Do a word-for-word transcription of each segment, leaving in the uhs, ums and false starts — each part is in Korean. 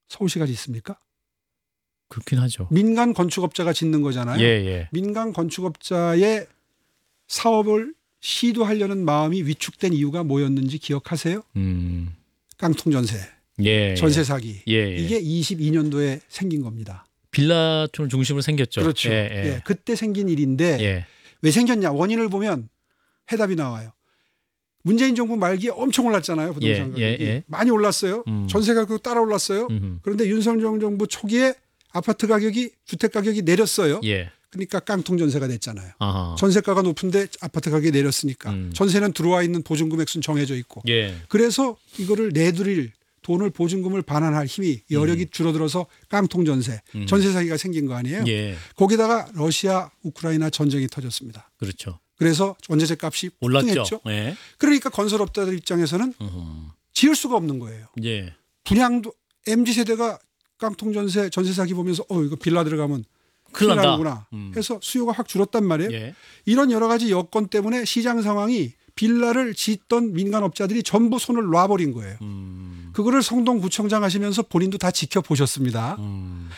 서울시가 짓습니까? 그렇긴 하죠. 민간 건축업자가 짓는 거잖아요. 예, 예. 민간 건축업자의 사업을 시도하려는 마음이 위축된 이유가 뭐였는지 기억하세요? 음. 깡통 전세, 예, 전세 사기. 예, 예. 이게 이십이 년도에 생긴 겁니다. 빌라촌 중심으로 생겼죠. 그렇죠. 예, 예. 예, 그때 생긴 일인데 예. 왜 생겼냐? 원인을 보면 해답이 나와요. 문재인 정부 말기에 엄청 올랐잖아요. 부동산 예, 가격이. 예, 예. 많이 올랐어요. 음. 전세 가격도 따라 올랐어요. 음흠. 그런데 윤석열 정부 초기에 아파트 가격이 주택 가격이 내렸어요. 예. 그러니까 깡통 전세가 됐잖아요. 아하. 전세가가 높은데 아파트 가격이 내렸으니까 음. 전세는 들어와 있는 보증금액수는 정해져 있고 예. 그래서 이거를 내드릴 돈을 보증금을 반환할 힘이 여력이 음. 줄어들어서 깡통 전세, 음. 전세 사기가 생긴 거 아니에요. 예. 거기다가 러시아 우크라이나 전쟁이 터졌습니다. 그렇죠. 그래서 전세재 값이 올랐죠. 폭등했죠. 예. 그러니까 건설업자들 입장에서는 어허. 지을 수가 없는 거예요. 예. 분양도 엠지 세대가 깡통 전세, 전세 사기 보면서 어 이거 빌라 들어가면 큰일 큰일 난다. 나는구나 음. 해서 수요가 확 줄었단 말이에요. 예. 이런 여러 가지 여건 때문에 시장 상황이 빌라를 짓던 민간업자들이 전부 손을 놔버린 거예요. 음. 그거를 성동구청장 하시면서 본인도 다 지켜보셨습니다. 음.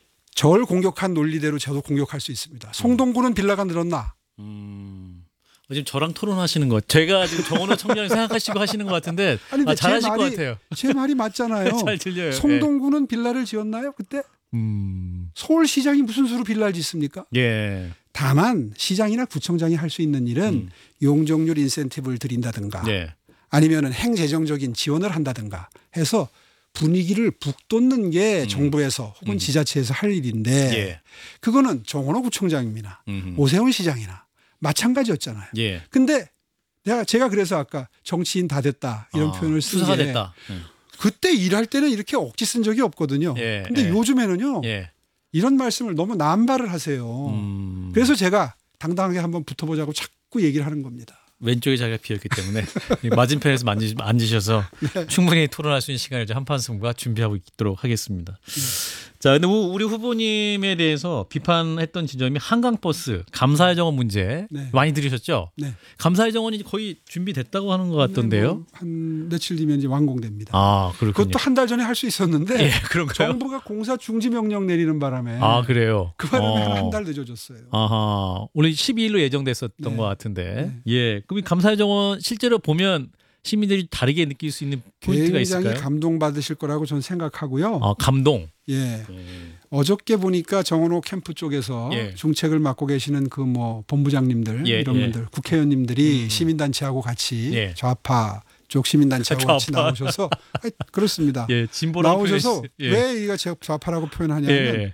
절 공격한 논리대로 저도 공격할 수 있습니다. 성동구는 빌라가 늘었나? 음. 어, 지금 저랑 토론하시는 것, 제가 지금 정원호 청년을 생각하시고 하시는 것 같은데 아니, 근데 아, 잘하실 제 것 말이, 같아요. 제 말이 맞잖아요. 잘 들려요. 성동구는 빌라를 지었나요? 그때? 예. 음. 서울시장이 무슨 수로 빌라를 짓습니까? 예. 다만 시장이나 구청장이 할 수 있는 일은 음. 용적률 인센티브를 드린다든가 예. 아니면은 행재정적인 지원을 한다든가 해서 분위기를 북돋는 게 음. 정부에서 혹은 음. 지자체에서 할 일인데 예. 그거는 정원호 구청장입니다. 음흠. 오세훈 시장이나 마찬가지였잖아요. 예. 근데 내가 제가 그래서 아까 정치인 다 됐다 이런 아, 표현을 쓴 수사가 게 됐다. 예. 그때 일할 때는 이렇게 억지 쓴 적이 없거든요. 예, 근데 예. 요즘에는요. 예. 이런 말씀을 너무 남발을 하세요. 음. 그래서 제가 당당하게 한번 붙어보자고 자꾸 얘기를 하는 겁니다. 왼쪽에 자리가 비었기 때문에 맞은편에서 만지, 앉으셔서 네. 충분히 토론할 수 있는 시간을 이제 한판승부가 준비하고 있도록 하겠습니다. 자, 근데 우리 후보님에 대해서 비판했던 지점이 한강버스 감사의 정원 문제 네. 많이 들으셨죠? 네. 감사의 정원이 거의 준비됐다고 하는 것 같던데요. 뭐 한 며칠 뒤면 이제 완공됩니다. 아, 그렇군요. 그것도 한 달 전에 할 수 있었는데 예, 그런가요? 정부가 공사 중지 명령 내리는 바람에 아, 그래요. 그 바람에 어. 한 달 늦어졌어요. 아하, 원래 십이 일로 예정됐었던 네. 것 같은데, 네. 예, 그럼 이 감사의 정원 실제로 보면 시민들이 다르게 느낄 수 있는 포인트가 굉장히 있을까요? 감동받으실 거라고 저는 생각하고요. 아, 감동. 예. 예. 어저께 보니까 정원호 캠프 쪽에서 예. 중책을 맡고 계시는 그 뭐 본부장님들 예, 이런 예. 분들 국회의원님들이 음. 시민단체하고 같이 예. 좌파 쪽 시민단체하고 좌파. 같이 나오셔서 아니, 그렇습니다. 예, 진보라는 나오셔서 표현이 있- 예. 왜 이가 제가 좌파라고 표현하냐면 예.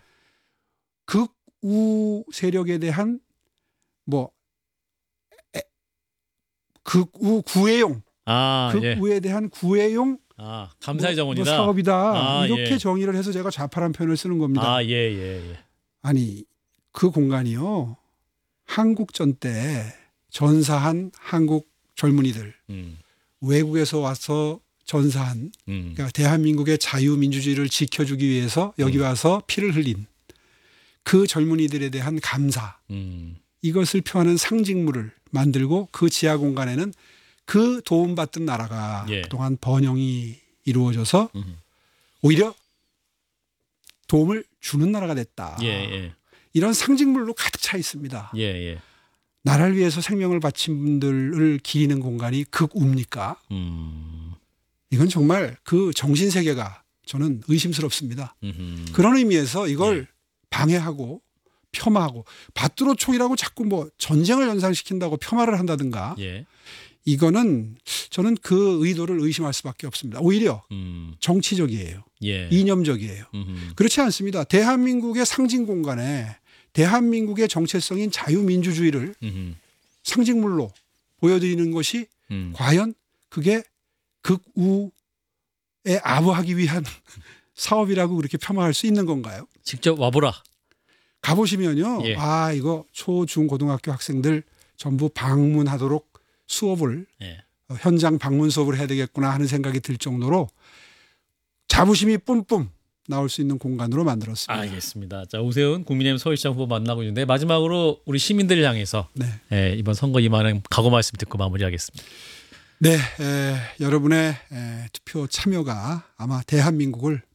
극우 세력에 대한 뭐 에- 극우 구애용 아, 예. 극우에 대한 구애용 아, 감사의 뭐, 정원이다. 뭐 사업이다 아, 이렇게 예. 정의를 해서 제가 좌파라는 표현을 쓰는 겁니다. 아, 예, 예, 예. 아니 그 공간이요 한국전 때 전사한 한국 젊은이들 음. 외국에서 와서 전사한 음. 그러니까 대한민국의 자유민주주의를 지켜주기 위해서 여기 음. 와서 피를 흘린 그 젊은이들에 대한 감사 음. 이것을 표하는 상징물을 만들고 그 지하 공간에는 그 도움받던 나라가 예. 그동안 번영이 이루어져서 음. 오히려 도움을 주는 나라가 됐다. 예, 예. 이런 상징물로 가득 차 있습니다. 예, 예. 나라를 위해서 생명을 바친 분들을 기리는 공간이 극우입니까? 음. 이건 정말 그 정신세계가 저는 의심스럽습니다. 음흠. 그런 의미에서 이걸 예. 방해하고 폄하하고 밭두로 총이라고 자꾸 뭐 전쟁을 연상시킨다고 폄하를 한다든가 예. 이거는 저는 그 의도를 의심할 수밖에 없습니다. 오히려 음. 정치적이에요. 예. 이념적이에요. 음흠. 그렇지 않습니다. 대한민국의 상징 공간에 대한민국의 정체성인 자유민주주의를 음흠. 상징물로 보여드리는 것이 음. 과연 그게 극우에 아부하기 위한 사업이라고 그렇게 폄하할 수 있는 건가요? 직접 와보라. 가보시면요. 예. 아 이거 초, 중, 고등학교 학생들 전부 방문하도록 수업을 예. 어, 현장 방문 수업을 해야 되겠구나 하는 생각이 들 정도로 자부심이 뿜뿜 나올 수 있는 공간으로 만들었습니다. 알겠습니다. 자, 오세훈 국민의힘 서울시장 후보 만나고 있는데 마지막으로 우리 시민들을 향해서 네, 예, 이번 선거 임하는 각오 말씀 듣고 마무리하겠습니다. 네 에, 여러분의 에, 투표 참여가 아마 대한민국을